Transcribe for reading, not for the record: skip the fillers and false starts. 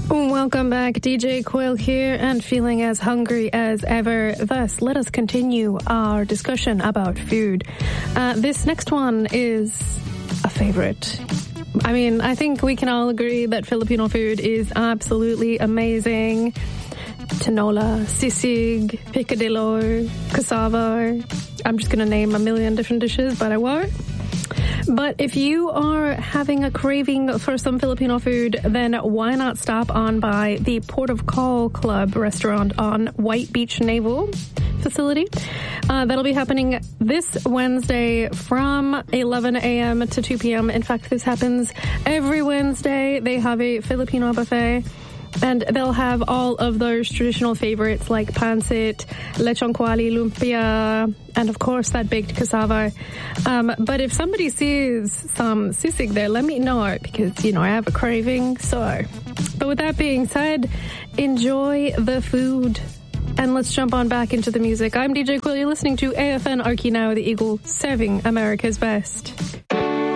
Welcome back. DJ Quill here and feeling as hungry as ever. Thus, let us continue our discussion about food. This next one is a favorite. I mean, I think we can all agree that Filipino food is absolutely amazing. Tinola, sisig, picadillo, cassava. I'm just going to name a million different dishes, but I won't. But if you are having a craving for some Filipino food, then why not stop on by the Port of Call Club restaurant on White Beach Naval Facility. That'll be happening this Wednesday from 11 a.m. to 2 p.m. In fact, this happens every Wednesday. They have a Filipino buffet. And they'll have all of those traditional favorites like pancit, lechon kuali, lumpia, and of course that baked cassava. But if somebody sees some sisig there, let me know because, you know, I have a craving. So, but with that being said, enjoy the food. And let's jump on back into the music. I'm DJ Quill. You're listening to AFN Archie Now, the Eagle, serving America's best.